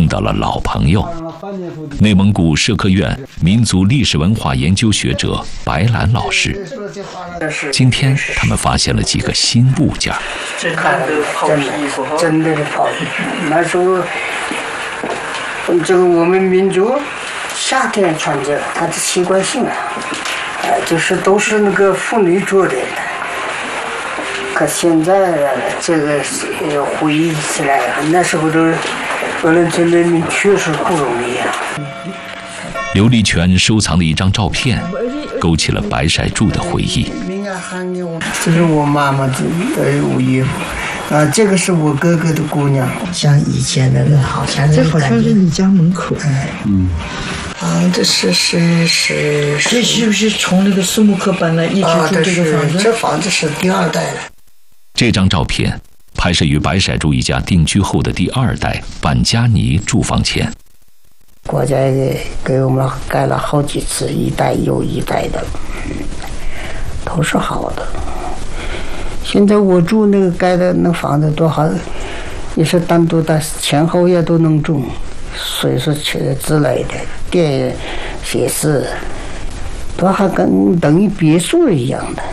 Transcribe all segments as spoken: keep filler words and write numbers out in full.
到了老朋友——内蒙古社科院民族历史文化研究学者白兰老师。今天他们发现了几个新物件。 这看这个泡皮，真的是泡皮。那时候，这个我们民族夏天穿这个，它的习惯性啊，呃，就是都是那个妇女做的。可现在这个回忆起来，那时候都鄂伦春人民确实不容易啊。 刘立全收藏的一张照片，勾起了白甩柱的回忆。 这是我妈妈的衣服，啊，这个是我哥哥的姑娘，像以前的那好像这好像是你家门口。 嗯。啊，这是是是， 这是不是从那个苏木克搬来一直住这个房子？ 啊、这房子是第二代了。 这张照片拍摄于白甩柱一家定居后的第二代班加尼住房前。 国家给给我们盖了好几次，一代又一代的，都是好的。现在我住那个盖的那房子多好，也是单独的，前后也都能住，水是之类的，电也是，都还跟等于别墅一样的。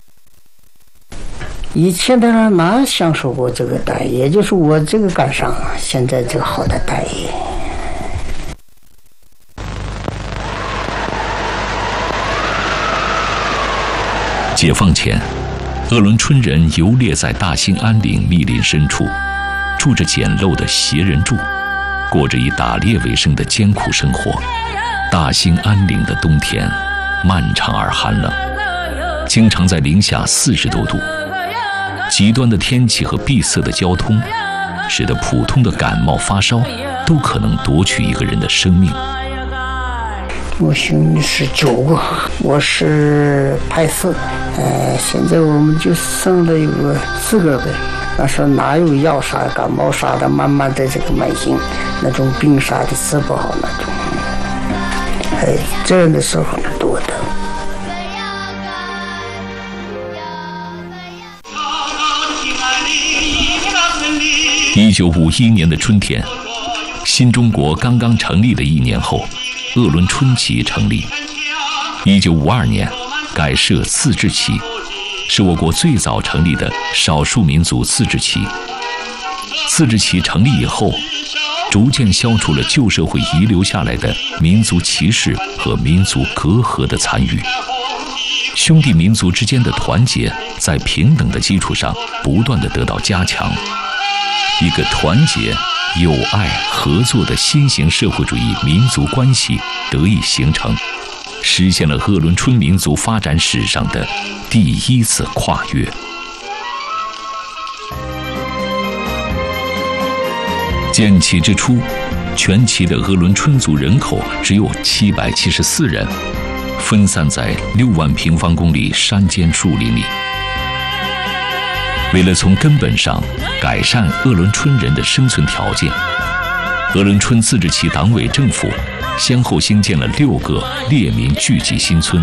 以前的人哪享受过这个待遇？也就是我这个赶上现在这个好的待遇。 解放前，鄂伦春人游猎在大兴安岭密林深处，住着简陋的斜人住，过着以打猎为生的艰苦生活。大兴安岭的冬天漫长而寒冷，经常在零下四十多度。极端的天气和闭塞的交通，使得普通的感冒发烧都可能夺取一个人的生命。 我兄弟是九个，我是派四，呃，现在我们就剩了有个四个呗。那时候哪有药啥感冒啥的，慢慢的这个慢性那种病啥的治不好那种，哎，这样的时候很多的。 一九五一年的春天，新中国刚刚成立的一年后，鄂伦春旗成立。一九五二年，改设自治旗，是我国最早成立的少数民族自治旗。自治旗成立以后，逐渐消除了旧社会遗留下来的民族歧视和民族隔阂的残余，兄弟民族之间的团结在平等的基础上不断地得到加强。一个团结、友爱、合作的新型社会主义民族关系得以形成，实现了鄂伦春民族发展史上的第一次跨越。建旗之初，全旗的鄂伦春族人口只有七百七十四人，分散在六万平方公里山间树林里。为了从根本上改善鄂伦春人的生存条件，鄂伦春自治旗党委政府先后兴建了六个猎民聚集新村。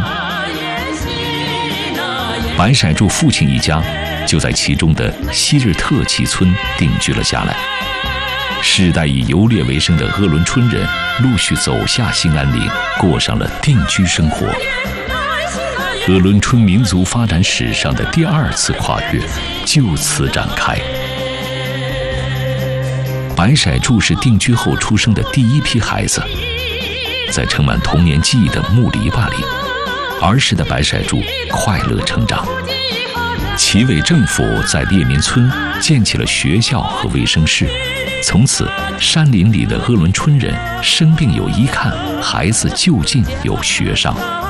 白甩柱父亲一家就在其中的昔日特旗村定居了下来。世代以游猎为生的鄂伦春人陆续走下兴安岭，过上了定居生活。鄂伦春民族发展史上的第二次跨越就此展开。白甩柱是定居后出生的第一批孩子，在盛满童年记忆的木篱笆里，儿时的白甩柱快乐成长。旗委政府在猎民村建起了学校和卫生室，从此山林里的鄂伦春人生病有医看，孩子就近有学上。